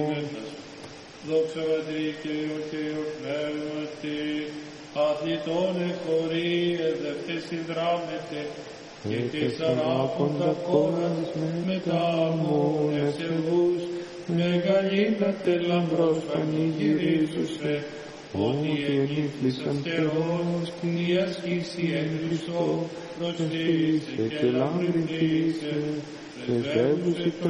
Δόξα Πατρί και Υιό Πνεύματι, αθλητών εχωρί, εδευτές συνδράμετε, και τις ανάποντα κόρας μετά αμών ευσεβούς, μεγαλύνατε λαμπρός πανηγυρίζουσε, ότι ενύχλης αστερός η ασκήση εν Χριστώ προστίσε και λαμπρινήσε, πρεσβεύουσε το